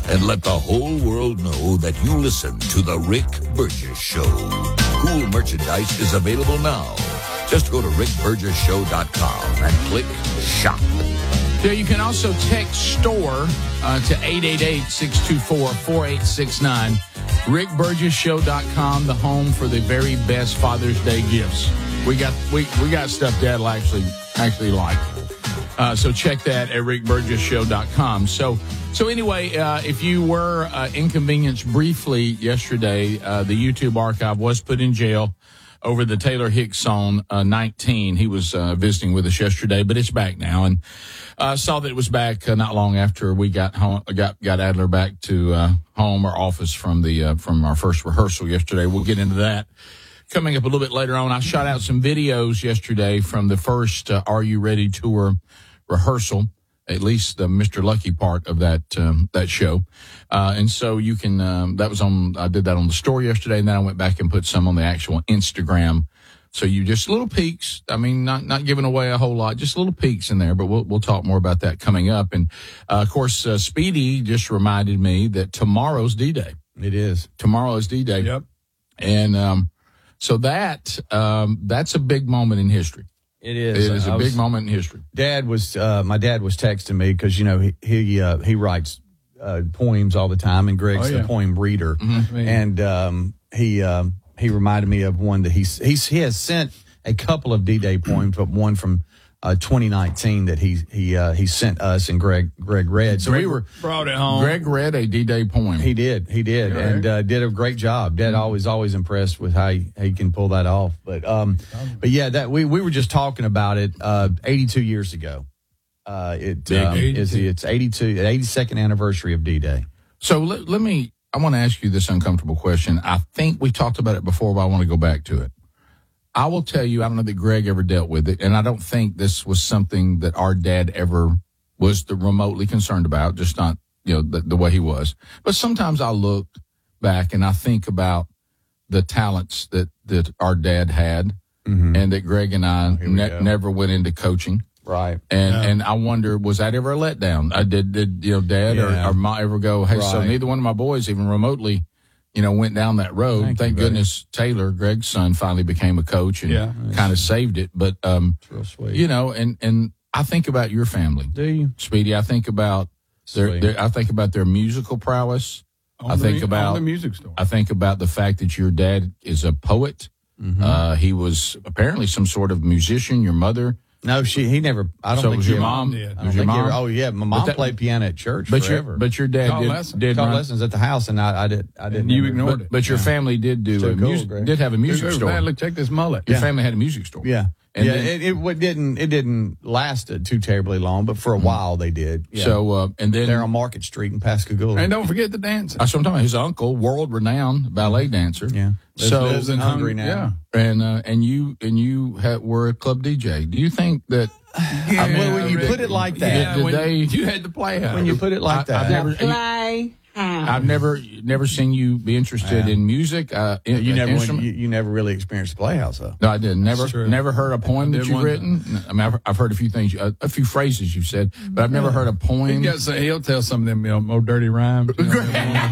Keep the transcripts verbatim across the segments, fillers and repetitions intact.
and let the whole world know that you listen to The Rick Burgess Show. Cool merchandise is available now. Just go to rick burgess show dot com and click shop. Yeah, you can also text STORE uh, to eight eight eight, six two four, four eight six nine. rick burgess show dot com, the home for the very best Father's Day gifts. We got we we got stuff Dad'll actually actually like. Uh, so check that at rick burgess show dot com. So so anyway, uh, if you were uh, inconvenienced briefly yesterday, uh, the YouTube archive was put in jail over the Taylor Hicks song uh, nineteen. He was uh, visiting with us yesterday, but it's back now, and I uh, saw that it was back uh, not long after we got home, got got Adler back to uh, home or office from the uh, from our first rehearsal yesterday. We'll get into that coming up a little bit later on. I shot out some videos yesterday from the first uh, Are You Ready tour rehearsal, at least the Mister Lucky part of that um, that show. Uh, and so you can, um, that was on, I did that on the store yesterday, and then I went back and put some on the actual Instagram. So you just little peeks. I mean, not not giving away a whole lot, just little peeks in there, but we'll we'll talk more about that coming up. And, uh, of course, uh, Speedy just reminded me that tomorrow's D-Day. It is. Tomorrow is D-Day. Yep. And um, so that um, that's a big moment in history. It is. It is a I big was, moment in history. Dad was, uh, my dad was texting me because, you know, he he, uh, he writes uh, poems all the time, and Greg's oh, yeah. the poem reader. Mm-hmm. And um, he um, he reminded me of one that he's, he's, he has sent a couple of D-Day poems, but one from uh, twenty nineteen that he he uh, he sent us, and Greg Greg read. So Greg we were brought it home. Greg read a D-Day poem. He did, he did, Yeah. and uh, did a great job. Dad always always impressed with how he, how he can pull that off. But um, but yeah, that we we were just talking about it uh, eighty-two years ago. Uh, it um, is it's eighty-two, eighty-second anniversary of D-Day. So let, let me. I want to ask you this uncomfortable question. I think we talked about it before, but I want to go back to it. I will tell you, I don't know that Greg ever dealt with it, and I don't think this was something that our dad ever was the remotely concerned about, just not, you know, the, the way he was. But sometimes I look back and I think about the talents that, that our dad had, mm-hmm. and that Greg and I oh, ne- never went into coaching. Right. And no. and I wonder, was that ever a letdown? I did, did you know, Dad yeah. or, or Ma ever go, hey, right. so neither one of my boys even remotely, you know, went down that road. Thank, Thank you, goodness Taylor, Greg's son, finally became a coach and yeah, kind of saved it. But, um, real sweet. you know, and, and I think about your family. Do you? Speedy, I think about their, their I think about their musical prowess. On I the, think about on the music store. I think about the fact that your dad is a poet. Mm-hmm. Uh, he was apparently some sort of musician. Your mother. No, she. He never. I don't so think was he your ever, mom. did. I don't Was your think he mom? ever- oh yeah, my mom that- played piano at church But forever. your but your dad Taught did, lessons. did Taught run- lessons at the house, and I, I did. I didn't. And you ever- ignored But, it. but your Yeah. family did do So a cool, music, Greg. did have a music Look, store. man, look, check this mullet. Your Yeah. family had a music store. Yeah, And yeah. then- it, it it didn't it didn't last uh, too terribly long, but for a while they did. Yeah. So uh, and then they're on Market Street in Pascagoula. And don't forget the dancing. that's what I'm talking about. His uncle, world renowned ballet dancer. yeah. So Lives in hungry Hung- now. Yeah. and uh, and you and you had, were a club D J. Do you think that Yeah, I mean, when you Rick. put it like that, yeah, Did when they- you had to play out. when you put it like I- that, I've never Play. I've never never seen you be interested Yeah. in music. Uh, in, you never went, instrument- you, you never really experienced the Playhouse though. No, I didn't. Never, true. never heard a poem I that did you've one written. I mean, I've, I've heard a few things, a, a few phrases you've said, but I've never heard a He poem. got some, he'll tell some of them you know, more dirty rhymes. You know,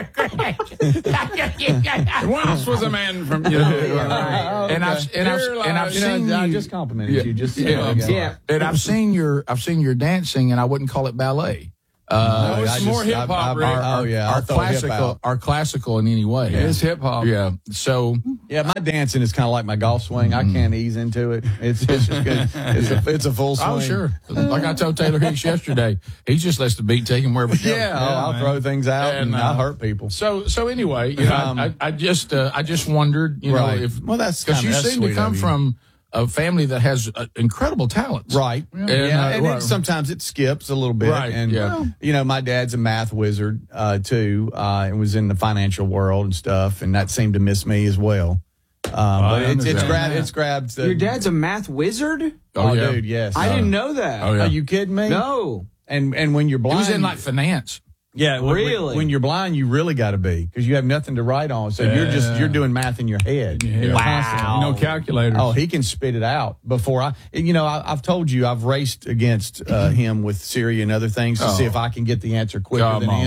once was a man from, you know. And I've and I've Here and I've lies- You know, seen I you, just complimented Yeah. you. Just Yeah. yeah, Yeah. and I've seen your I've seen your dancing, and I wouldn't call it ballet. No, Uh, it's I more just- hip-hop, I- I- Rick. Oh yeah, our I'll throw hip classical, out. our classical in any way. It's hip hop. Yeah. So Yeah, my dancing is kind of like my golf swing. I can't ease into it. It's it's just good. It's a it's a full swing. oh sure, like I told Taylor Hicks yesterday, he just lets the beat take him wherever. it goes. Yeah, oh, I'll man. throw things out and, And, uh, I'll hurt people. So so anyway, you know, Um, I, I just uh, I just wondered, you Right. know, if Well, that's because kinda- you that's seem to sweet come of you. from a family that has uh, incredible talents. Right. And, yeah, uh, and well- it, sometimes it skips a little bit. Right, And, yeah. well, you know, my dad's a math wizard, uh, too, uh, and was in the financial world and stuff, and that seemed to miss me as well. Uh, but it's, it's, understand grabbed, that. it's grabbed. The, Your dad's a math wizard? Oh, Oh, yeah. dude, yes. I Uh, didn't know that. Oh, yeah. Are you kidding me? No. And and when you're He blind, was in like finance. yeah, when- Really? When, when you're blind, you really got to be because you have nothing to write on, so you're just Yeah. you're doing math in your head. Yeah. Wow. No calculators. Oh, he can spit it out before I. You know, I, I've told you I've raced against uh, him with Siri and other things to Oh. see if I can get the answer quicker Come than on. him.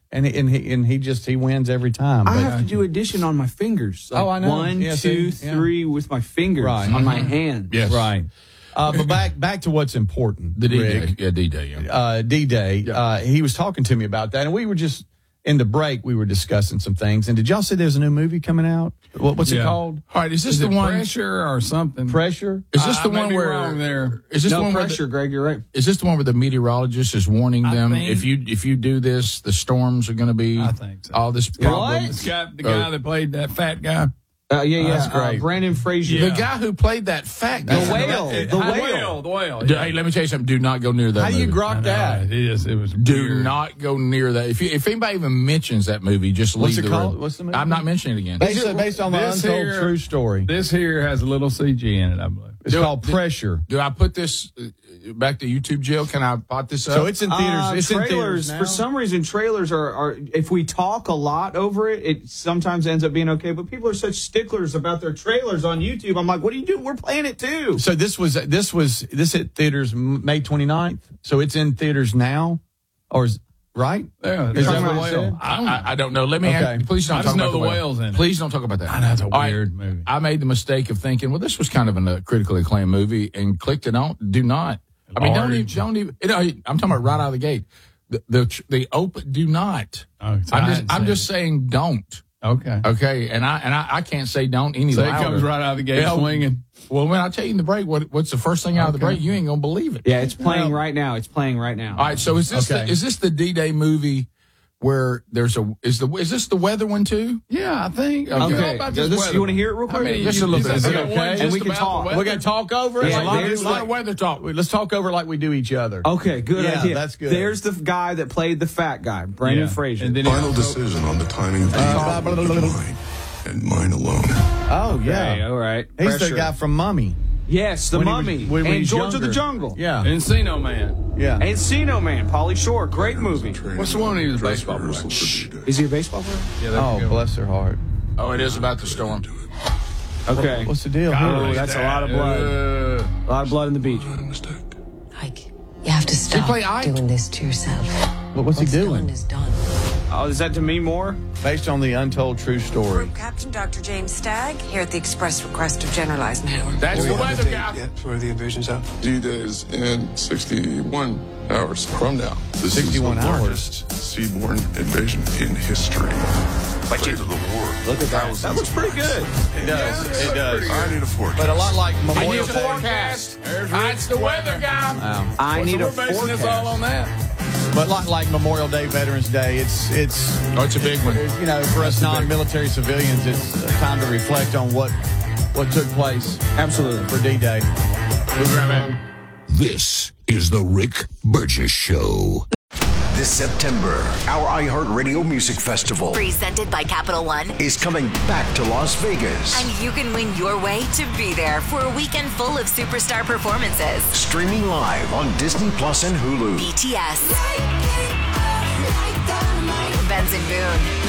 And he, and he and he just he wins every time. I But- have to do addition on my fingers. Like Oh, I know. One, Yeah, two, see? Yeah. three with my fingers Right. on my hand. Yes. right. Uh, but back back to what's important. The D-Day. Rick. Yeah, D-Day. Yeah. uh, D-Day, Yeah. uh, he was talking to me about that, and we were just in the break. We were discussing some things. And did y'all say there's a new movie coming out? What, what's it Yeah. called? All right, is this Is the it one? pressure or something? Pressure. Is this I- the I may one be where? wrong there. Is this No the one pressure, where? The, Greg. You're right. is this the one where the meteorologist is warning I them think- if you if you do this, the storms are going to be I think so. all this problem? It's got the guy Oh. that played that fat guy. Uh, yeah, yeah. that's uh, great. Brandon Fraser. The guy who played that fat guy. The whale. It- The the whale. whale. The whale. Do- yeah. Hey, let me tell you something. Do not go near that. How do you movie. grok that? It is. It was Do weird. not go near that. If you, if anybody even mentions that movie, just leave What's it the called? room. What's the movie? I'm not mentioning it again. Based, based on the this untold here- true story. This here has a little C G in it, I believe. It's Do- called do- Pressure. Do I put this uh, back to YouTube, Jill? Can I pot this up? So it's in theaters. Uh, it's in trailers, theaters now. for some reason, trailers are, are, if we talk a lot over it, it sometimes ends up being okay. But people are such sticklers about their trailers on YouTube. I'm like, what are you doing? We're playing it too. So this was this was this hit theaters May twenty-ninth. So it's in theaters now, or is right? Yeah, Is talking that about what it whale. said? I, I, I don't know. Let me Okay. ask, please don't I talk just about know the the whale. whales in it. Please don't talk about that. I know, it's a All right, weird movie. I made the mistake of thinking, well, this was kind of a uh, critically acclaimed movie, and clicked it on. Do not. I mean, don't even. Large. Don't even. You know, I'm talking about right out of the gate. The the, the open. Do not. Oh, so I I'm just. hadn't I'm seen just saying, don't. Okay. Okay, and I and I, I can't say don't any So it louder. comes right out of the gate Yeah. swinging. Well, when I tell you in the break, what what's the first thing out of the Okay. break? You ain't gonna believe it. Yeah, it's playing right now. It's playing right now. All right. So is this Okay. the, is this the D-Day movie where there's a is the is this the weather one too? Yeah, I think. Okay. Okay. About This- this you want to weather. hear it real quick? I mean, Just you- a little you bit. said Is it one okay? just And we can about the talk. weather. We're gonna talk over it. Yeah, like, a lot, there's of, lot like- of weather talk. let's talk over it like we do each other. Okay, good Yeah, idea. that's good. There's the guy that played the fat guy, Brandon Yeah. Fraser. And then he Final also- decision on the timing of the Uh, blah, blah, blah, blah, blah. mine and mine alone. Oh Okay, yeah, all right. he's Pressure. the guy from Mummy. Yes, the When he was- Mummy when he and was George of younger. the Jungle. Yeah, Encino Man. yeah. Encino Man, Pauly Shore, great movie. What's the one he was a Dress baseball player? rehearsal for D-Day. Is he a baseball player? Yeah, there Oh, you go. bless her heart. Oh, it is about the storm. Okay. What's the deal? Oh, here? that's a lot of blood. Uh, A lot of blood in the beach. My mistake. Ike, you have to stop play Ike? doing this to yourself. What- what's he What's doing? done is done. Oh, is that to me more? Based on the untold true story. Group Captain Doctor James Stagg, here at the express request of General Eisenhower. That's the weather guy. For the invasion's out. D-Day is in sixty-one hours from now. This sixty-one is the hours. largest seaborne invasion in history. But you, Look at that. That looks pretty good. It does. It does. I need a forecast. But a lot like I need Memorial a Day. forecast. That's the weather guy. I need so a we're basing forecast. this all on that. But like, like Memorial Day, Veterans Day, it's it's Oh, it's a big one. you know for us non-military civilians, it's a time to reflect on what what took place Absolutely. for D-Day. We'll be right back. This is the Rick Burgess Show. This September, our iHeartRadio Music Festival Presented by Capital One. is coming back to Las Vegas. And you can win your way to be there for a weekend full of superstar performances. Streaming live on Disney Plus and Hulu. B T S. Benson Boone.